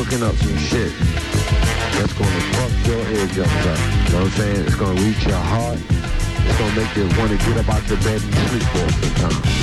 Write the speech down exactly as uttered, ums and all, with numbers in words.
cooking up some shit that's gonna fuck your eardrums up. You know what I'm saying? It's gonna reach your heart. It's gonna make you wanna get up out the bed and sleep for some time.